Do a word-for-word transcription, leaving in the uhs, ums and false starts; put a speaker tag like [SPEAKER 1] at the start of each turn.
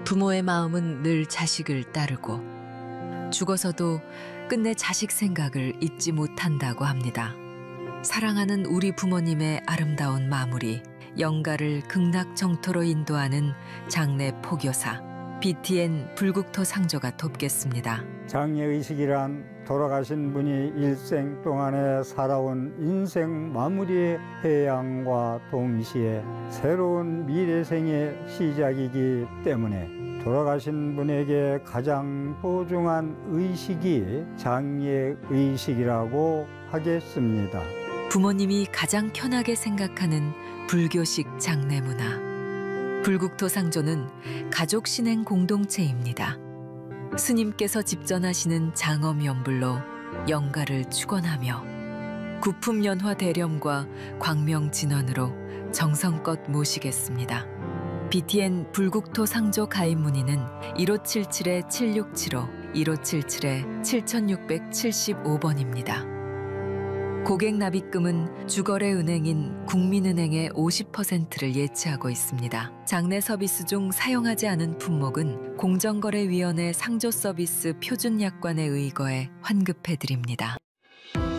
[SPEAKER 1] 부모의 마음은 늘 자식을 따르고 죽어서도 끝내 자식 생각을 잊지 못한다고 합니다. 사랑하는 우리 부모님의 아름다운 마무리, 영가를 극락정토로 인도하는 장례 포교사 비티엔 불국토 상조가 돕겠습니다.
[SPEAKER 2] 장례의식이란 돌아가신 분이 일생 동안에 살아온 인생 마무리의 해양과 동시에 새로운 미래생의 시작이기 때문에 돌아가신 분에게 가장 소중한 의식이 장례의식이라고 하겠습니다.
[SPEAKER 1] 부모님이 가장 편하게 생각하는 불교식 장례 문화. 불국토 상조는 가족 신행 공동체입니다. 스님께서 집전하시는 장엄연불로 영가를 축원하며 구품연화 대렴과 광명진언으로 정성껏 모시겠습니다. 비티엔 불국토 상조 가입 문의는 일오칠칠 칠육칠오, 일오칠칠 칠육칠오 번입니다. 고객 납입금은 주거래 은행인 국민은행의 오십 퍼센트를 예치하고 있습니다. 장례 서비스 중 사용하지 않은 품목은 공정거래위원회 상조 서비스 표준 약관에 의거해 환급해 드립니다.